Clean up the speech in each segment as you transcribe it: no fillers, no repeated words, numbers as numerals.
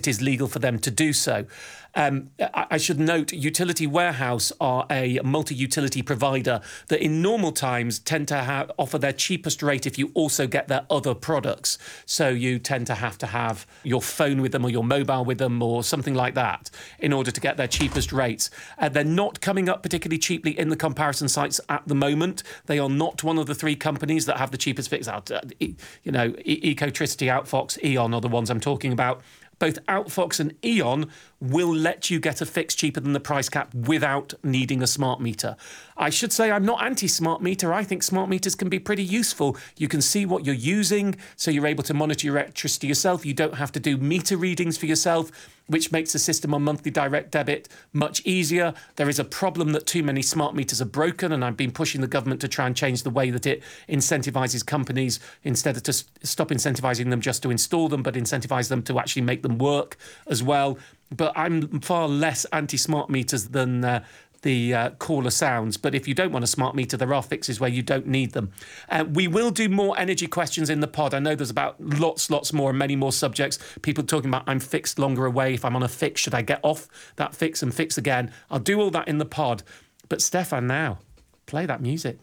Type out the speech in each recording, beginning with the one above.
it is legal for them to do so. I should note, Utility Warehouse are a multi-utility provider that in normal times tend to offer their cheapest rate if you also get their other products. So you tend to have your phone with them or your mobile with them or something like that in order to get their cheapest rates. They're not coming up particularly cheaply in the comparison sites at the moment. They are not one of the three companies that have the cheapest fix out. Ecotricity, Outfox, E.ON are the ones I'm talking about. Both Outfox and E.ON will let you get a fix cheaper than the price cap without needing a smart meter. I should say I'm not anti-smart meter. I think smart meters can be pretty useful. You can see what you're using, so you're able to monitor your electricity yourself. You don't have to do meter readings for yourself, which makes the system on monthly direct debit much easier. There is a problem that too many smart meters are broken, and I've been pushing the government to try and change the way that it incentivises companies, instead of to stop incentivising them just to install them, but incentivise them to actually make them work as well. But I'm far less anti-smart meters than the caller sounds. But if you don't want a smart meter, there are fixes where you don't need them. We will do more energy questions in the pod. I know there's about lots more and many more subjects. People talking about I'm fixed longer away. If I'm on a fix, should I get off that fix and fix again? I'll do all that in the pod. But Stefan, now, play that music.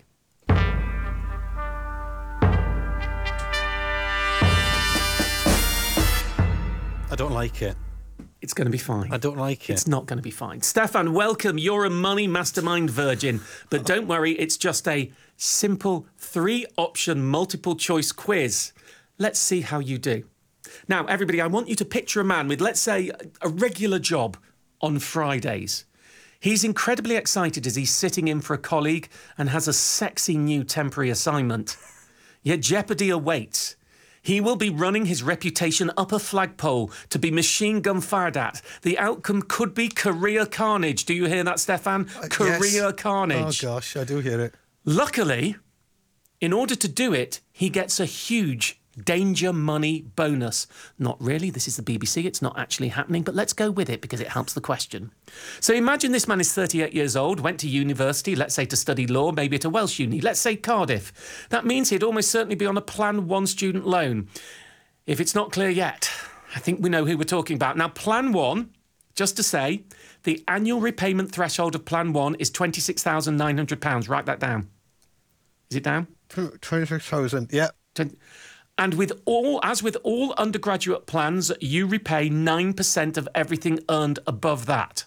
I don't like it. It's going to be fine. I don't like it. It's not going to be fine. Stefan, welcome. You're a money mastermind virgin. But don't worry, it's just a simple 3-option multiple choice quiz. Let's see how you do. Now, everybody, I want you to picture a man with, let's say, a regular job on Fridays. He's incredibly excited as he's sitting in for a colleague and has a sexy new temporary assignment. Yet jeopardy awaits. He will be running his reputation up a flagpole to be machine gun fired at. The outcome could be career carnage. Do you hear that, Stefan? Career carnage. Oh, gosh, I do hear it. Luckily, in order to do it, he gets a huge danger money bonus. Not really, this is the BBC, it's not actually happening, but let's go with it because it helps the question. So imagine this man is 38 years old, went to university, let's say to study law, maybe at a Welsh uni, let's say Cardiff. That means he'd almost certainly be on a Plan 1 student loan. If it's not clear yet, I think we know who we're talking about. Now, Plan 1, just to say, the annual repayment threshold of Plan 1 is £26,900. Write that down. Is it down? 26,000, yeah. And as with all undergraduate plans, you repay 9% of everything earned above that.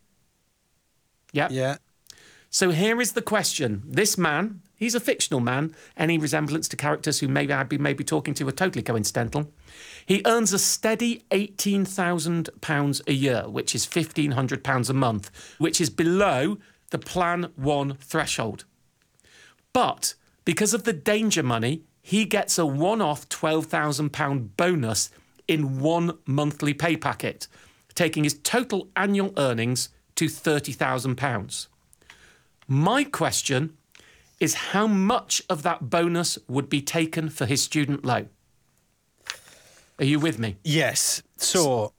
Yeah? Yeah. So here is the question. This man, he's a fictional man. Any resemblance to characters who maybe I'd be talking to are totally coincidental. He earns a steady £18,000 a year, which is £1,500 a month, which is below the Plan 1 threshold. But because of the danger money, he gets a one-off £12,000 bonus in one monthly pay packet, taking his total annual earnings to £30,000. My question is how much of that bonus would be taken for his student loan? Are you with me? Yes. So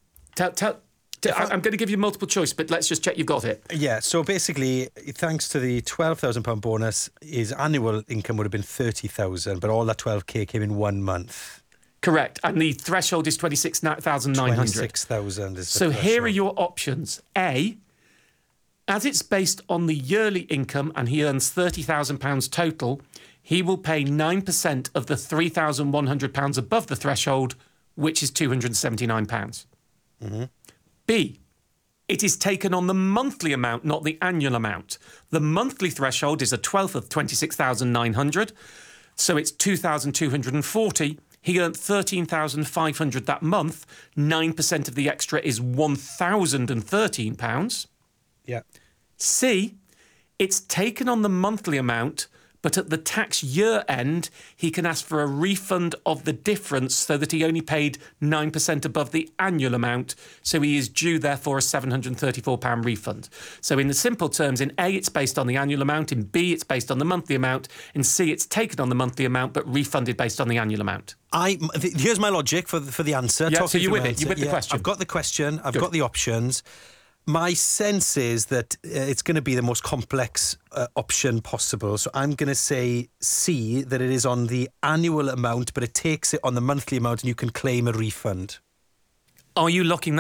I'm going to give you multiple choice, but let's just check you've got it. Yeah, so basically, thanks to the £12,000 bonus, his annual income would have been £30,000, but all that 12k came in 1 month. Correct, and the threshold is 26,900. 26,000 is the So threshold. here are your options. A, as it's based on the yearly income and he earns £30,000 total, he will pay 9% of the £3,100 above the threshold, which is £279. Mm-hmm. B, it is taken on the monthly amount, not the annual amount. The monthly threshold is a twelfth of 26,900, so it's 2,240. He earned 13,500 that month. 9% of the extra is £1,013. Yeah. C, it's taken on the monthly amount, but at the tax year end, he can ask for a refund of the difference so that he only paid 9% above the annual amount, so he is due, therefore, a £734 refund. So in the simple terms, in A, it's based on the annual amount, in B, it's based on the monthly amount, in C, it's taken on the monthly amount, but refunded based on the annual amount. Here's my logic for the answer. Yeah, so you're with it. You're with the question. I've got the question. I've Good. got the options. My sense is that it's going to be the most complex option possible. So I'm going to say C, that it is on the annual amount, but it takes it on the monthly amount and you can claim a refund. Are you locking that